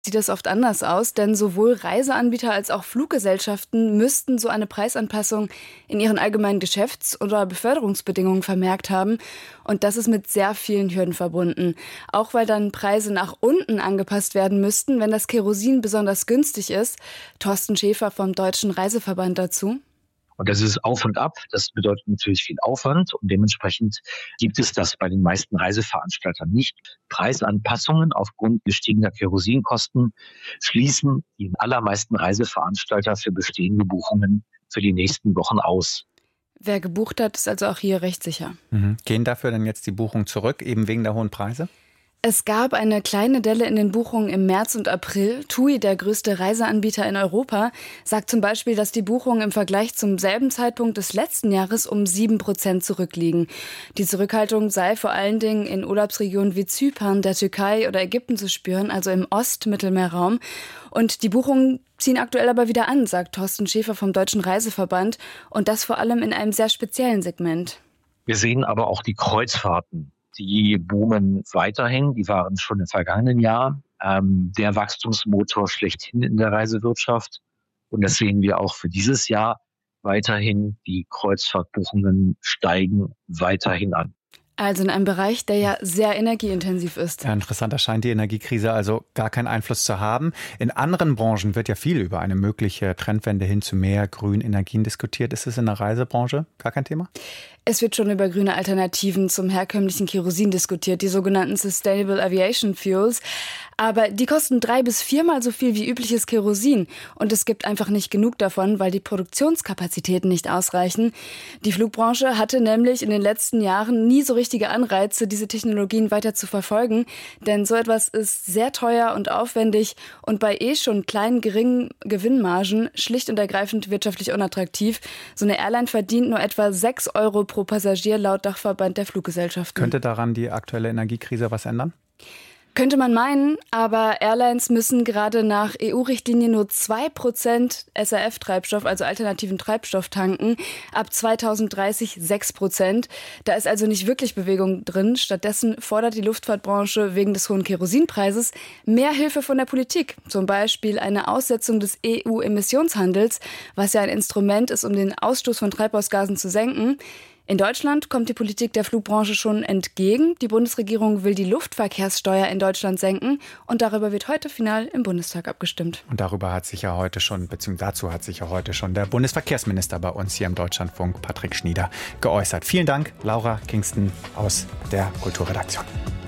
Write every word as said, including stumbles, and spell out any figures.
Sieht das oft anders aus, denn sowohl Reiseanbieter als auch Fluggesellschaften müssten so eine Preisanpassung in ihren allgemeinen Geschäfts- oder Beförderungsbedingungen vermerkt haben. Und das ist mit sehr vielen Hürden verbunden. Auch weil dann Preise nach unten angepasst werden müssten, wenn das Kerosin besonders günstig ist. Thorsten Schäfer vom Deutschen Reiseverband dazu. Und das ist auf und ab. Das bedeutet natürlich viel Aufwand und dementsprechend gibt es das bei den meisten Reiseveranstaltern nicht. Preisanpassungen aufgrund gestiegener Kerosinkosten schließen die allermeisten Reiseveranstalter für bestehende Buchungen für die nächsten Wochen aus. Wer gebucht hat, ist also auch hier recht sicher. Mhm. Gehen dafür dann jetzt die Buchungen zurück, eben wegen der hohen Preise? Es gab eine kleine Delle in den Buchungen im März und April. TUI, der größte Reiseanbieter in Europa, sagt zum Beispiel, dass die Buchungen im Vergleich zum selben Zeitpunkt des letzten Jahres um sieben Prozent zurückliegen. Die Zurückhaltung sei vor allen Dingen in Urlaubsregionen wie Zypern, der Türkei oder Ägypten zu spüren, also im Ost-Mittelmeerraum. Und die Buchungen ziehen aktuell aber wieder an, sagt Thorsten Schäfer vom Deutschen Reiseverband. Und das vor allem in einem sehr speziellen Segment. Wir sehen aber auch die Kreuzfahrten. Die boomen weiterhin, die waren schon im vergangenen Jahr ähm, der Wachstumsmotor schlechthin in der Reisewirtschaft. Und das sehen wir auch für dieses Jahr weiterhin. Die Kreuzfahrtbuchungen steigen weiterhin an. Also in einem Bereich, der ja sehr energieintensiv ist. Ja, interessant, da scheint die Energiekrise also gar keinen Einfluss zu haben. In anderen Branchen wird ja viel über eine mögliche Trendwende hin zu mehr grünen Energien diskutiert. Ist es in der Reisebranche gar kein Thema? Es wird schon über grüne Alternativen zum herkömmlichen Kerosin diskutiert, die sogenannten Sustainable Aviation Fuels. Aber die kosten drei bis viermal so viel wie übliches Kerosin. Und es gibt einfach nicht genug davon, weil die Produktionskapazitäten nicht ausreichen. Die Flugbranche hatte nämlich in den letzten Jahren nie so richtige Anreize, diese Technologien weiter zu verfolgen. Denn so etwas ist sehr teuer und aufwendig und bei eh schon kleinen, geringen Gewinnmargen schlicht und ergreifend wirtschaftlich unattraktiv. So eine Airline verdient nur etwa sechs Euro pro Passagier laut Dachverband der Fluggesellschaften. Könnte daran die aktuelle Energiekrise was ändern? Könnte man meinen, aber Airlines müssen gerade nach E U-Richtlinie nur zwei Prozent S A F-Treibstoff, also alternativen Treibstoff, tanken. Ab zweitausenddreißig sechs Prozent. Da ist also nicht wirklich Bewegung drin. Stattdessen fordert die Luftfahrtbranche wegen des hohen Kerosinpreises mehr Hilfe von der Politik. Zum Beispiel eine Aussetzung des E U-Emissionshandels, was ja ein Instrument ist, um den Ausstoß von Treibhausgasen zu senken. In Deutschland kommt die Politik der Flugbranche schon entgegen. Die Bundesregierung will die Luftverkehrssteuer in Deutschland senken und darüber wird heute final im Bundestag abgestimmt. Und darüber hat sich ja heute schon, beziehungsweise dazu hat sich ja heute schon der Bundesverkehrsminister bei uns hier im Deutschlandfunk, Patrick Schnieder, geäußert. Vielen Dank, Laura Kingston aus der Kulturredaktion.